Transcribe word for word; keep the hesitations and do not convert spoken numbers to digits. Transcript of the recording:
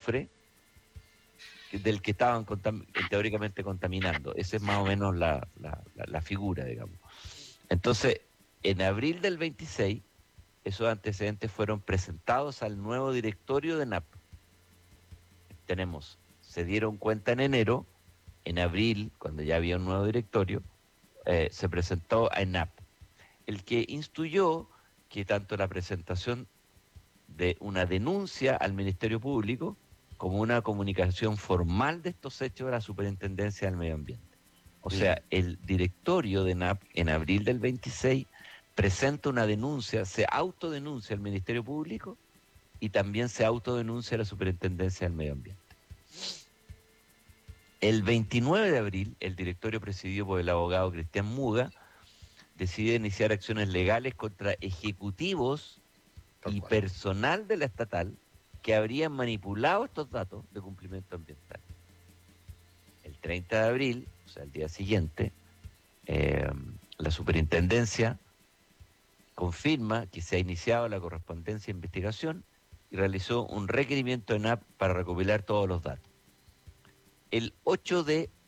azufre que- del que estaban contam- teóricamente contaminando. Esa es más o menos la, la- la- la figura, digamos. Entonces, en abril del veintiséis, esos antecedentes fueron presentados al nuevo directorio de N A P. Tenemos, se dieron cuenta en enero, en abril, cuando ya había un nuevo directorio, eh, se presentó a N A P, el que instruyó que tanto la presentación de una denuncia al Ministerio Público como una comunicación formal de estos hechos a la Superintendencia del Medio Ambiente. O Bien. sea, el directorio de N A P en abril del veintiséis presenta una denuncia, se autodenuncia al Ministerio Público y también se autodenuncia a la Superintendencia del Medio Ambiente. El veintinueve de abril, el directorio presidido por el abogado Cristian Muga decide iniciar acciones legales contra ejecutivos Tal y cual. personal de la estatal que habrían manipulado estos datos de cumplimiento ambiental. El treinta de abril, o sea, el día siguiente, eh, la superintendencia confirma que se ha iniciado la correspondencia de investigación y realizó un requerimiento en N A P para recopilar todos los datos. El ocho de